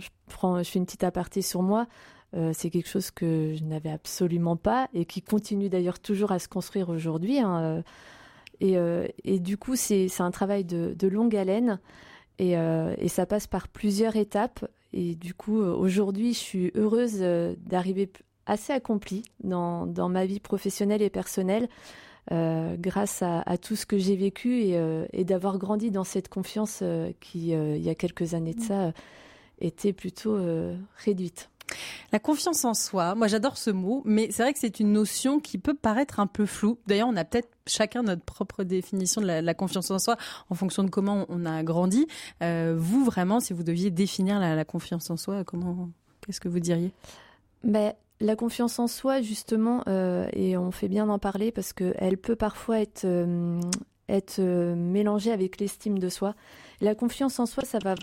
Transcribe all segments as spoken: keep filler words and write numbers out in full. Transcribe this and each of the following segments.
je prends, je fais une petite aparté sur moi. Euh, c'est quelque chose que je n'avais absolument pas et qui continue d'ailleurs toujours à se construire aujourd'hui. Hein. Et, euh, et du coup, c'est, c'est un travail de, de longue haleine et, euh, et ça passe par plusieurs étapes. Et du coup, aujourd'hui, je suis heureuse d'arriver assez accomplie dans, dans ma vie professionnelle et personnelle euh, grâce à, à tout ce que j'ai vécu et, euh, et d'avoir grandi dans cette confiance euh, qui, euh, il y a quelques années de ça, euh, était plutôt euh, réduite. La confiance en soi, moi j'adore ce mot, mais c'est vrai que c'est une notion qui peut paraître un peu floue. D'ailleurs, on a peut-être chacun notre propre définition de la, la confiance en soi en fonction de comment on a grandi. Euh, vous, vraiment, si vous deviez définir la, la confiance en soi, comment, qu'est-ce que vous diriez ? Ben, la confiance en soi, justement, euh, et on fait bien d'en parler parce qu'elle peut parfois être, euh, être euh, mélangée avec l'estime de soi. La confiance en soi, ça va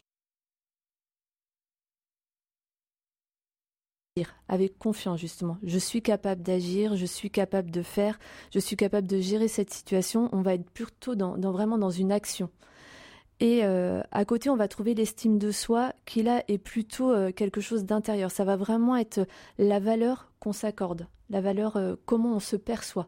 avec confiance, justement. Je suis capable d'agir, je suis capable de faire, je suis capable de gérer cette situation. On va être plutôt dans, dans vraiment dans une action. Et euh, à côté, on va trouver l'estime de soi qui, là, est plutôt euh, quelque chose d'intérieur. Ça va vraiment être la valeur qu'on s'accorde, la valeur, euh, comment on se perçoit.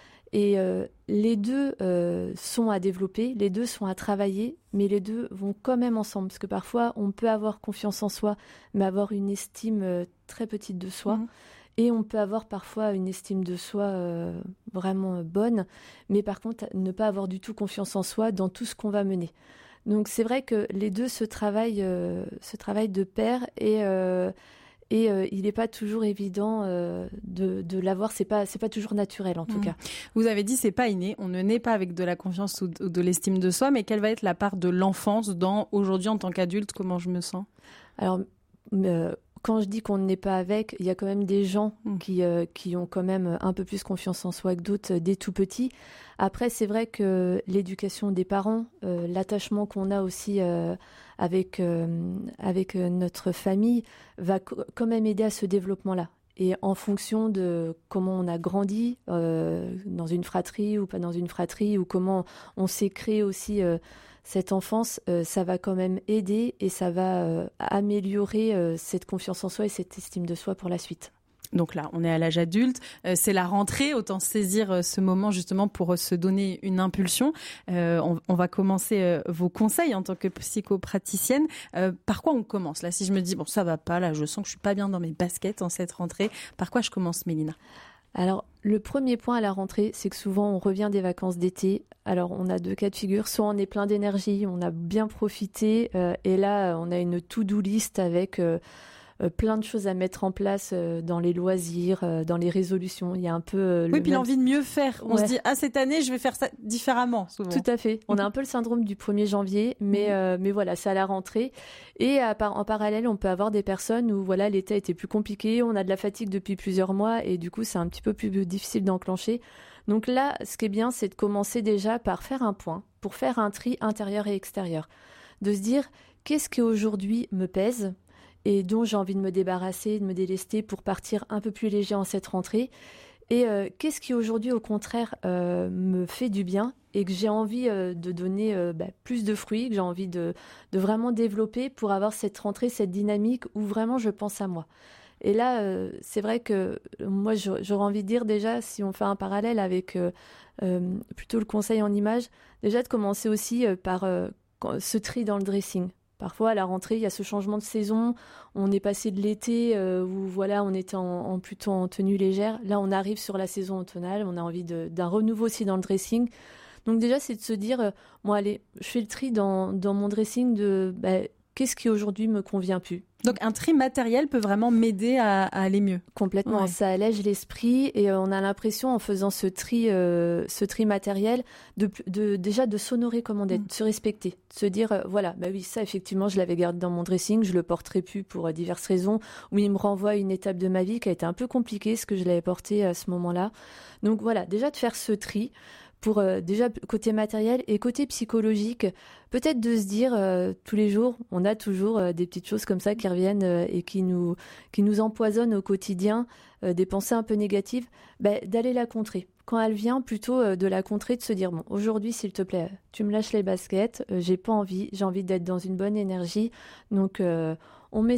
Et euh, les deux euh, sont à développer, les deux sont à travailler, mais les deux vont quand même ensemble. Parce que parfois, on peut avoir confiance en soi, mais avoir une estime euh, très petite de soi. Mmh. Et on peut avoir parfois une estime de soi euh, vraiment bonne, mais par contre, ne pas avoir du tout confiance en soi dans tout ce qu'on va mener. Donc c'est vrai que les deux se travaillent, euh, se travaillent de pair et... Euh, Et euh, il n'est pas toujours évident euh, de, de l'avoir, c'est pas, c'est pas toujours naturel en tout mmh. cas. Vous avez dit c'est pas inné, on ne naît pas avec de la confiance ou de, ou de l'estime de soi, mais quelle va être la part de l'enfance dans aujourd'hui en tant qu'adulte, comment je me sens ? Alors, euh, quand je dis qu'on ne naît pas avec, il y a quand même des gens mmh. qui, euh, qui ont quand même un peu plus confiance en soi que d'autres dès tout petit. Après, c'est vrai que l'éducation des parents, euh, l'attachement qu'on a aussi euh, avec, euh, avec notre famille va co- quand même aider à ce développement-là. Et en fonction de comment on a grandi, euh, dans une fratrie ou pas dans une fratrie, ou comment on s'est créé aussi euh, cette enfance, euh, ça va quand même aider et ça va euh, améliorer euh, cette confiance en soi et cette estime de soi pour la suite. Donc là, on est à l'âge adulte, euh, c'est la rentrée, autant saisir euh, ce moment justement pour euh, se donner une impulsion. Euh, on, on va commencer euh, vos conseils en tant que psychopraticienne. Euh, par quoi on commence ? Là, si je me dis, bon, ça va pas, là, je sens que je suis pas bien dans mes baskets en cette rentrée, par quoi je commence, Mélina ? Alors, le premier point à la rentrée, c'est que souvent, on revient des vacances d'été. Alors, on a deux cas de figure. Soit on est plein d'énergie, on a bien profité, euh, et là, on a une to-do list avec... Euh, Euh, plein de choses à mettre en place euh, dans les loisirs, euh, dans les résolutions. Il y a un peu... Euh, oui, puis même... l'envie de mieux faire. On ouais. se dit, ah, cette année, je vais faire ça différemment, souvent. Tout à fait. On a un peu le syndrome du premier janvier, mais, mmh. euh, mais voilà, c'est à la rentrée. Et à par- en parallèle, on peut avoir des personnes où voilà, l'été a été plus compliqué, on a de la fatigue depuis plusieurs mois, et du coup, c'est un petit peu plus difficile d'enclencher. Donc là, ce qui est bien, c'est de commencer déjà par faire un point, pour faire un tri intérieur et extérieur. De se dire, qu'est-ce qui aujourd'hui me pèse ? Et dont j'ai envie de me débarrasser, de me délester pour partir un peu plus léger en cette rentrée. Et euh, qu'est-ce qui aujourd'hui, au contraire, euh, me fait du bien et que j'ai envie euh, de donner euh, bah, plus de fruits, que j'ai envie de, de vraiment développer pour avoir cette rentrée, cette dynamique où vraiment je pense à moi. Et là, euh, c'est vrai que moi, j'aurais envie de dire déjà, si on fait un parallèle avec euh, euh, plutôt le conseil en images, déjà de commencer aussi euh, par euh, ce tri dans le dressing. Parfois, à la rentrée, il y a ce changement de saison. On est passé de l'été euh, où voilà, on était en, en plutôt en tenue légère. Là, on arrive sur la saison automnale. On a envie de, d'un renouveau aussi dans le dressing. Donc déjà, c'est de se dire, euh, bon allez, je fais le tri dans, dans mon dressing de bah, qu'est-ce qui aujourd'hui me convient plus. Donc un tri matériel peut vraiment m'aider à, à aller mieux. Complètement, ouais. Ça allège l'esprit et euh, on a l'impression en faisant ce tri, euh, ce tri matériel, de, de déjà de s'honorer comme on est, mmh. de se respecter, de se dire euh, voilà, bah oui, ça effectivement je l'avais gardé dans mon dressing, je le porterai plus pour euh, diverses raisons, où il me renvoie à une étape de ma vie qui a été un peu compliquée, ce que je l'avais porté à ce moment-là. Donc voilà, déjà de faire ce tri. Pour euh, déjà côté matériel et côté psychologique, peut-être de se dire euh, tous les jours, on a toujours euh, des petites choses comme ça qui reviennent euh, et qui nous qui nous empoisonnent au quotidien, euh, des pensées un peu négatives, bah, d'aller la contrer. Quand elle vient, plutôt euh, de la contrer, de se dire bon, aujourd'hui, s'il te plaît, tu me lâches les baskets, euh, j'ai pas envie, j'ai envie d'être dans une bonne énergie, donc euh, on met